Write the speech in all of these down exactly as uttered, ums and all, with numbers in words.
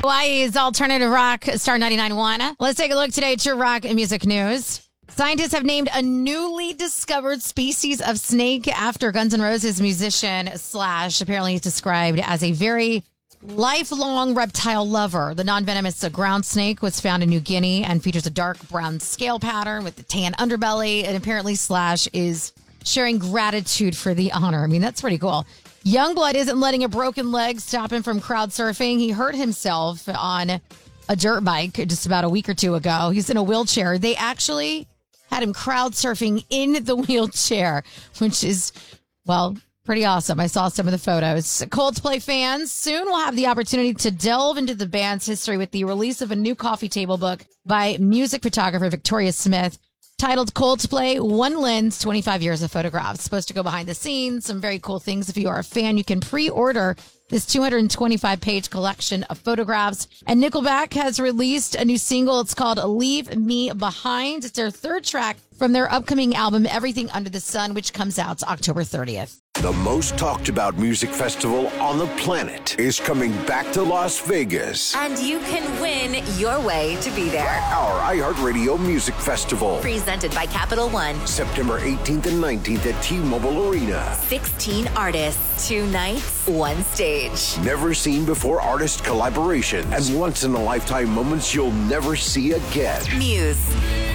Hawaii's alternative rock, Star ninety-nine point one. Let's take a look today at your rock and music news. Scientists have named a newly discovered species of snake after Guns N' Roses musician Slash. Apparently, he's described as a very lifelong reptile lover. The non-venomous ground snake was found in New Guinea and features a dark brown scale pattern with a tan underbelly. And apparently, Slash is sharing gratitude for the honor. I mean, that's pretty cool. Youngblood isn't letting a broken leg stop him from crowd surfing. He hurt himself on a dirt bike just about a week or two ago. He's in a wheelchair. They actually had him crowd surfing in the wheelchair, which is, well, pretty awesome. I saw some of the photos. Coldplay fans soon will have the opportunity to delve into the band's history with the release of a new coffee table book by music photographer Victoria Smith titled Coldplay One Lens, twenty-five years of Photographs. It's supposed to go behind the scenes, some very cool things. If you are a fan, you can pre-order this two hundred twenty-five page collection of photographs. And Nickelback has released a new single. It's called Leave Me Behind. It's their third track from their upcoming album, Everything Under the Sun, which comes out October thirtieth. The most talked about music festival on the planet is coming back to Las Vegas. And you can win your way to be there. Our iHeartRadio Music Festival. Presented by Capital One. September eighteenth and nineteenth at T-Mobile Arena. sixteen artists, two nights, one stage. Never seen before artist collaboration and once in a lifetime moments you'll never see again. Muse.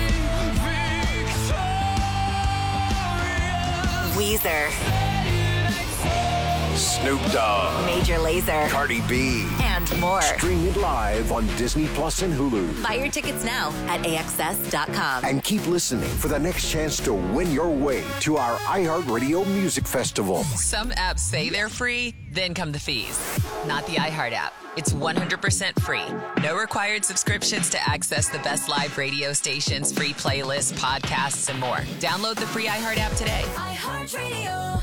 Weezer. Snoop Dogg. Major Lazer. Cardi B. And more. Stream it live on Disney Plus and Hulu. Buy your tickets now at A X S dot com. And keep listening for the next chance to win your way to our iHeartRadio Music Festival. Some apps say they're free, then come the fees. Not the iHeart app. It's one hundred percent free. No required subscriptions to access the best live radio stations, free playlists, podcasts, and more. Download the free iHeart app today. iHeartRadio.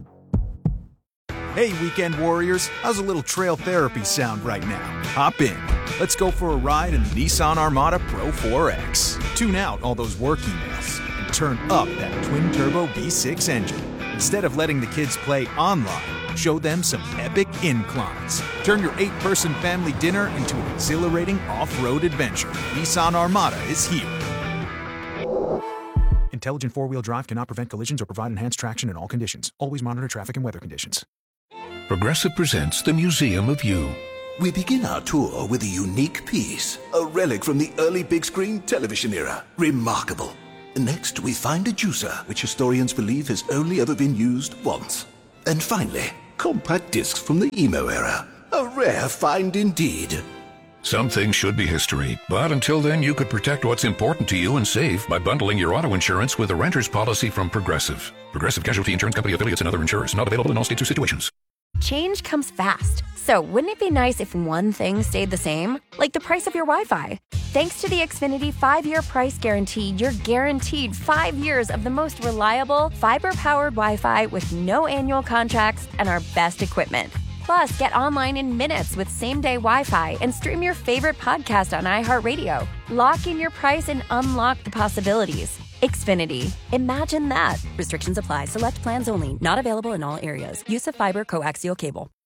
Hey, weekend warriors, how's a little trail therapy sound right now? Hop in. Let's go for a ride in the Nissan Armada Pro four X. Tune out all those work emails and turn up that twin-turbo V six engine. Instead of letting the kids play online, show them some epic inclines. Turn your eight-person family dinner into an exhilarating off-road adventure. Nissan Armada is here. Intelligent four-wheel drive cannot prevent collisions or provide enhanced traction in all conditions. Always monitor traffic and weather conditions. Progressive presents the Museum of You. We begin our tour with a unique piece, a relic from the early big screen television era. Remarkable. Next, we find a juicer, which historians believe has only ever been used once. And finally, compact discs from the emo era. A rare find indeed. Some things should be history, but until then you could protect what's important to you and save by bundling your auto insurance with a renter's policy from Progressive. Progressive Casualty Insurance Company affiliates and other insurers. Not available in all states or situations. Change comes fast. So wouldn't it be nice if one thing stayed the same? Like the price of your Wi-Fi. Thanks to the Xfinity five-year price guarantee, you're guaranteed five years of the most reliable, fiber-powered Wi-Fi with no annual contracts and our best equipment. Plus, get online in minutes with same-day Wi-Fi and stream your favorite podcast on iHeartRadio. Lock in your price and unlock the possibilities. Xfinity. Imagine that. Restrictions apply. Select plans only. Not available in all areas. Use of fiber coaxial cable.